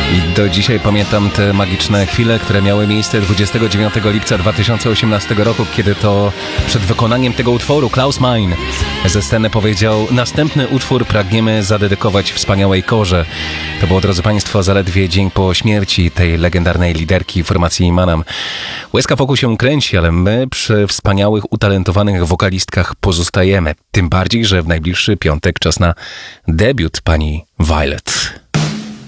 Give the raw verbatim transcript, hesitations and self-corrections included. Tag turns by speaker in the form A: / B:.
A: I do dzisiaj pamiętam te magiczne chwile, które miały miejsce dwudziestego dziewiątego lipca dwa tysiące osiemnastego roku, kiedy to przed wykonaniem tego utworu Klaus Meine ze sceny powiedział: następny utwór pragniemy zadedykować wspaniałej Korze. To było, drodzy Państwo, zaledwie dzień po śmierci tej legendarnej liderki formacji Manam. Łezka wokół się kręci, ale my przy wspaniałych, utalentowanych wokalistkach pozostajemy. Tym bardziej, że w najbliższy piątek czas na debiut pani Violet.